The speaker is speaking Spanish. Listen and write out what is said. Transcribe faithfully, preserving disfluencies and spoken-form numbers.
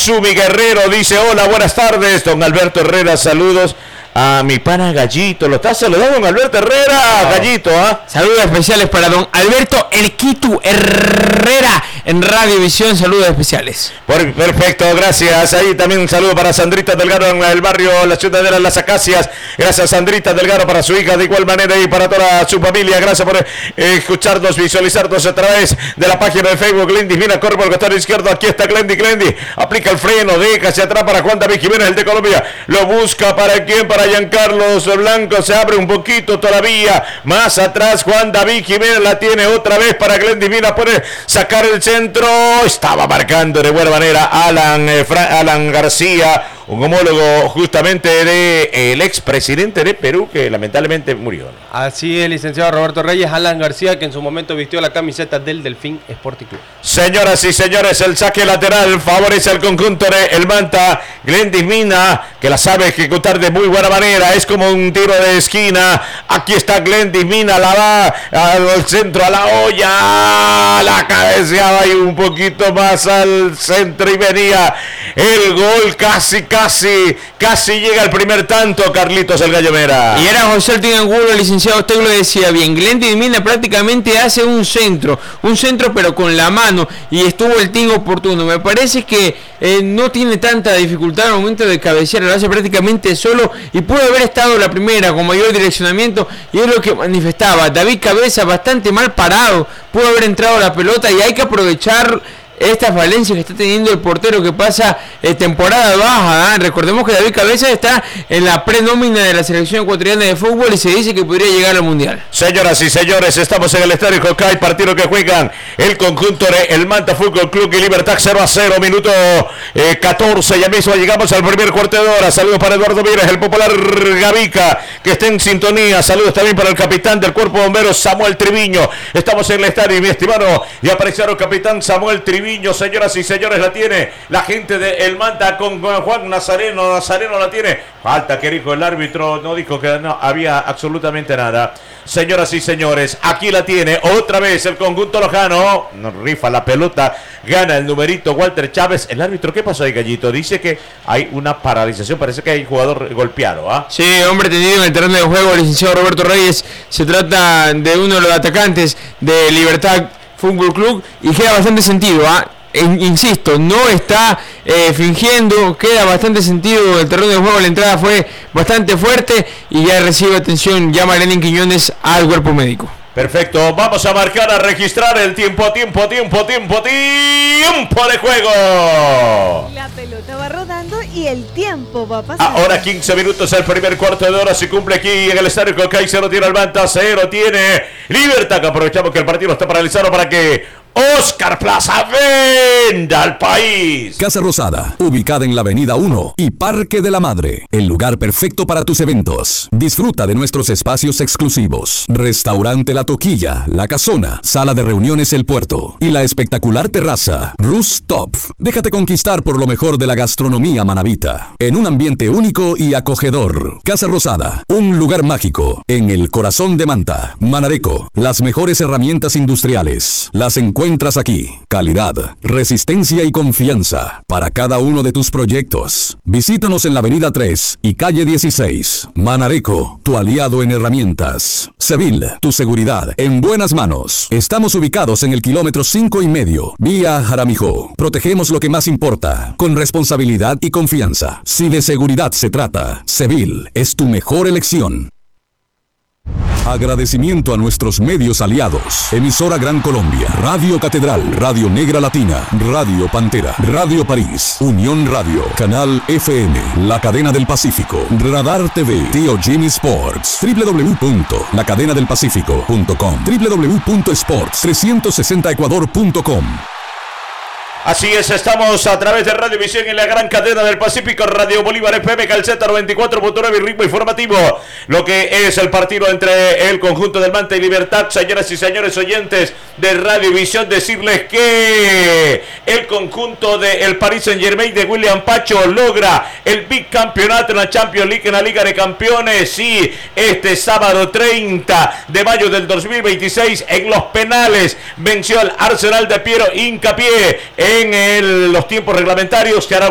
Sumi Guerrero dice, hola, buenas tardes. Don Alberto Herrera, saludos a mi pana Gallito. Lo está saludando don Alberto Herrera, Gallito, ¿ah? ¿eh? Saludos especiales para don Alberto Elquitu Herrera en Radiovisión. Saludos especiales. Por, perfecto, gracias. Ahí también un saludo para Sandrita Delgado en el barrio La Ciudadela Las Acacias. Gracias, Sandrita Delgado, para su hija de igual manera y para toda su familia. Gracias por eh, escucharnos, visualizarnos a través de la página de Facebook. Glendy Mina corre por el costado izquierdo. Aquí está Glendy, Glendy. Aplica el freno, deja hacia atrás para Juan David Jiménez, el de Colombia. Lo busca para quién, para Giancarlos Blanco, se abre un poquito todavía, más atrás Juan David Jiménez la tiene otra vez para Glenn Divina, puede sacar el centro, estaba marcando de buena manera Alan, eh, Fra- Alan García, un homólogo justamente del de, expresidente de Perú que lamentablemente murió. Así es, licenciado Roberto Reyes, Alan García, que en su momento vistió la camiseta del Delfín Sporting Club. Señoras y señores, el saque lateral favorece al conjunto de El Manta. Glenn Divina, que la sabe ejecutar de muy buena manera, es como un tiro de esquina. Aquí está Glenn Divina, la va al centro, a la olla, la cabeceaba y un poquito más al centro y venía el gol, casi, casi, casi llega el primer tanto, Carlitos el Gallo Mera. Y era José Ortiz Angulo, el licenciado, usted lo decía bien, Glenn Divina prácticamente hace un centro, un centro pero con la mano, y estuvo el ting oportuno. Me parece que eh, no tiene tanta dificultad al momento de cabecear, lo hace prácticamente solo, y pudo haber estado la primera con mayor direccionamiento, y es lo que manifestaba, David Cabeza bastante mal parado, pudo haber entrado la pelota, y hay que aprovechar esta falencia que está teniendo el portero, que pasa eh, temporada baja, ¿eh? Recordemos que David Cabeza está en la prenómina de la selección ecuatoriana de fútbol y se dice que podría llegar al mundial. Señoras y señores, estamos en el estadio Jocay, partido que juegan el conjunto de El Manta Fútbol Club y Libertad, cero a cero, minuto eh, catorce, ya mismo llegamos al primer cuarto de hora. Saludos para Eduardo Mírez, el popular Gavica, que está en sintonía. Saludos también para el capitán del cuerpo de bomberos, Samuel Triviño. Estamos en el estadio, mi estimado y apreciado capitán Samuel Triviño. Señoras y señores, la tiene la gente de El Manta con Juan Nazareno. Nazareno la tiene. Falta que dijo el árbitro, no dijo que no había absolutamente nada. Señoras y señores, aquí la tiene otra vez el conjunto lojano. No rifa la pelota, gana el numerito Walter Chávez. El árbitro, ¿qué pasó ahí, Gallito? Dice que hay una paralización, parece que hay jugador golpeado, ¿ah? Sí, hombre tendido en el terreno de juego, el licenciado Roberto Reyes. Se trata de uno de los atacantes de Libertad Fútbol Club y queda bastante sentido, ¿ah? ¿eh? Insisto, no está eh, fingiendo, queda bastante sentido el terreno de juego, la entrada fue bastante fuerte y ya recibe atención, llama a Lenin Quiñones al cuerpo médico. Perfecto, vamos a marcar, a registrar el tiempo, tiempo, tiempo, tiempo, tiempo de juego. La pelota va rodando y el tiempo va pasando. Ahora quince minutos, el primer cuarto de hora se cumple aquí en el estadio Cocay. Cero tiene el Manta, cero tiene Libertad, que aprovechamos que el partido está paralizado para que Oscar Plaza venda al país. Casa Rosada, ubicada en la avenida uno y Parque de la Madre, el lugar perfecto para tus eventos. Disfruta de nuestros espacios exclusivos, restaurante La Toquilla, La Casona, sala de reuniones El Puerto y la espectacular terraza Rooftop. Déjate conquistar por lo mejor de la gastronomía manabita, en un ambiente único y acogedor. Casa Rosada, un lugar mágico en el corazón de Manta. Manareco, las mejores herramientas industriales las encuentras Encuentras aquí calidad, resistencia y confianza para cada uno de tus proyectos. Visítanos en la avenida tres y calle dieciséis. Manareco, tu aliado en herramientas. Sevil, tu seguridad en buenas manos. Estamos ubicados en el kilómetro cinco y medio, vía Jaramijó. Protegemos lo que más importa, con responsabilidad y confianza. Si de seguridad se trata, Sevil es tu mejor elección. Agradecimiento a nuestros medios aliados. Emisora Gran Colombia, Radio Catedral, Radio Negra Latina, Radio Pantera, Radio París, Unión Radio, Canal F M, La Cadena del Pacífico, Radar T V, Tío Jimmy Sports, doble u doble u doble u punto la cadena del pacífico punto com, doble u doble u doble u punto sports trescientos sesenta ecuador punto com. Así es, estamos a través de Radiovisión en la Gran Cadena del Pacífico, Radio Bolívar F M, Calceta noventa y cuatro punto nueve, ritmo informativo. Lo que es el partido entre el conjunto del Manta y Libertad. Señoras y señores oyentes de Radiovisión, decirles que el conjunto del Paris Saint Germain de William Pacho logra el bicampeonato en la Champions League, en la Liga de Campeones. Y este sábado treinta de mayo del dos mil veintiséis, en los penales, venció al Arsenal de Piero Hincapié en el, los tiempos reglamentarios, que hará